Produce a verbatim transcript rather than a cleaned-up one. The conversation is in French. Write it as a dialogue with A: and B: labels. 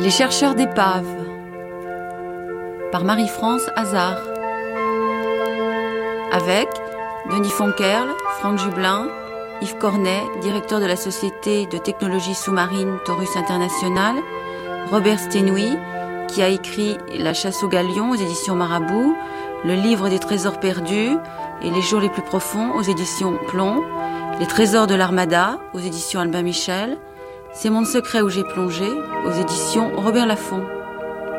A: Les chercheurs d'épaves par Marie-France Hazard, avec Denis Fonkerle, Franck Jublin, Yves Cornet, directeur de la Société de technologie sous-marine Taurus International, Robert Stenoui, qui a écrit La chasse au galion aux éditions Marabout, Le livre des trésors perdus et Les jours les plus profonds aux éditions Plomb, Les trésors de l'Armada aux éditions Albin Michel, C'est mon secret où j'ai plongé aux éditions Robert Laffont.